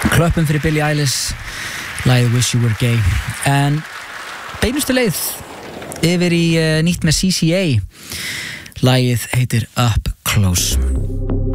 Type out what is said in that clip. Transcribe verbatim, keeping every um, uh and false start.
Klöppum fyrir Billie Eilish, lagið Wish You Were Gay. En beinustu leið yfir í uh, nýtt með C C A. Lagið heitir Up Close.